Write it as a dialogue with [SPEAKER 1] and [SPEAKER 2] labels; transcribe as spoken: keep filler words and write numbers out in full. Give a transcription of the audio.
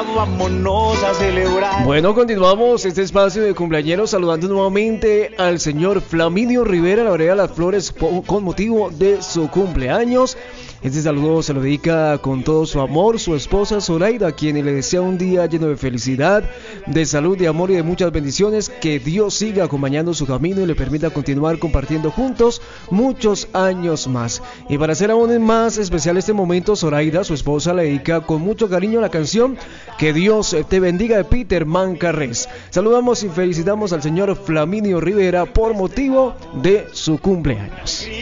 [SPEAKER 1] Vámonos a celebrar.
[SPEAKER 2] Bueno, continuamos este espacio de cumpleañeros saludando nuevamente al señor Flaminio Rivera, la Vereda Las Flores, con motivo de su cumpleaños. Este saludo se lo dedica con todo su amor su esposa Zoraida, a quien le desea un día lleno de felicidad, de salud, de amor y de muchas bendiciones. Que Dios siga acompañando su camino y le permita continuar compartiendo juntos muchos años más. Y para hacer aún más especial este momento, Zoraida, su esposa, le dedica con mucho cariño la canción Que Dios te bendiga de Peter Mancarrés. Saludamos y felicitamos al señor Flaminio Rivera por motivo de su cumpleaños.